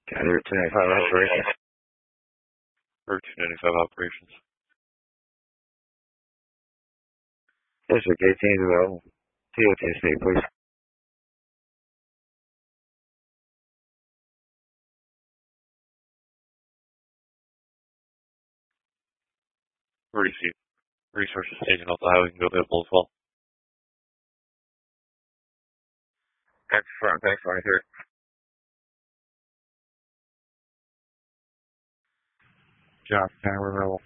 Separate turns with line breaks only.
Route 295 operations.
Route 295 operations.
District 18 is available. TOT state, please.
Resources taken off the highway can go available as well.
That's front, thanks, 23. Johnson, we're available.